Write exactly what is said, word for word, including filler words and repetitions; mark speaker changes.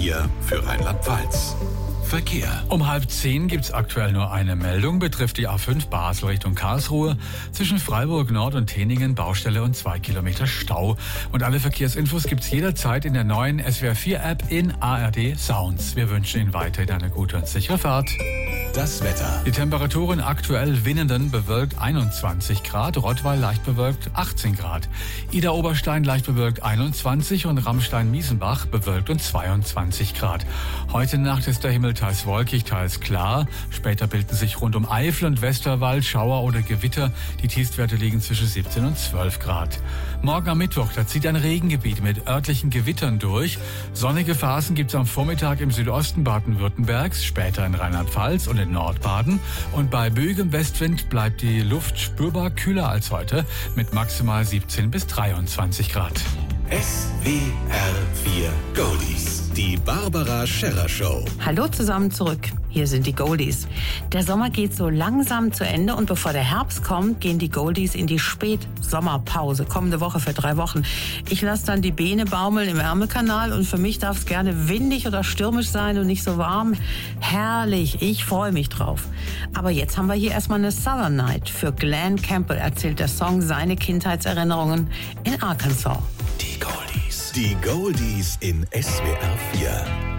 Speaker 1: vier für Rheinland-Pfalz. Verkehr.
Speaker 2: Um halb zehn gibt's aktuell nur eine Meldung, betrifft die A fünf Basel Richtung Karlsruhe. Zwischen Freiburg Nord und Teningen Baustelle und zwei Kilometer Stau. Und alle Verkehrsinfos gibt's jederzeit in der neuen S W R vier App in A R D Sounds. Wir wünschen Ihnen weiterhin eine gute und sichere Fahrt.
Speaker 1: Das Wetter.
Speaker 2: Die Temperaturen aktuell Winnenden bewölkt einundzwanzig Grad, Rottweil leicht bewölkt achtzehn Grad. Ida Oberstein leicht bewölkt einundzwanzig und Ramstein-Miesenbach bewölkt und zweiundzwanzig Grad. Heute Nacht ist der Himmel teils wolkig, teils klar. Später bilden sich rund um Eifel und Westerwald Schauer oder Gewitter. Die Tiefstwerte liegen zwischen siebzehn und zwölf Grad. Morgen am Mittwoch, da zieht ein Regengebiet mit örtlichen Gewittern durch. Sonnige Phasen gibt's am Vormittag im Südosten Baden-Württembergs, später in Rheinland-Pfalz und in Nordbaden. Und bei böigem Westwind bleibt die Luft spürbar kühler als heute mit maximal siebzehn bis dreiundzwanzig Grad.
Speaker 1: S W R vier Goldies. Die Barbara Scherrer Show.
Speaker 3: Hallo zusammen zurück. Hier sind die Goldies. Der Sommer geht so langsam zu Ende und bevor der Herbst kommt, gehen die Goldies in die Spätsommerpause. Kommende Woche für drei Wochen. Ich lasse dann die Beine baumeln im Ärmelkanal und für mich darf es gerne windig oder stürmisch sein und nicht so warm. Herrlich, ich freue mich drauf. Aber jetzt haben wir hier erstmal eine Southern Night. Für Glenn Campbell erzählt der Song seine Kindheitserinnerungen in Arkansas.
Speaker 1: Die Goldies. Die Goldies in S W R vier.